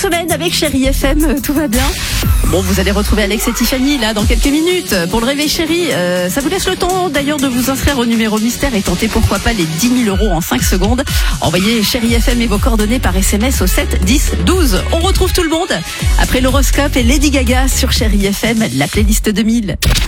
semaine avec Chérie FM, tout va bien. Bon, vous allez retrouver Alex et Tiffany là dans quelques minutes pour le réveil chéri. Ça vous laisse le temps d'ailleurs de vous inscrire au numéro mystère et tenter pourquoi pas les 10 000 € en 5 secondes. Envoyez Chérie FM et vos coordonnées par SMS au 7 10 12. On retrouve tout le monde après l'horoscope et Lady Gaga sur Chérie FM, la playlist 2000.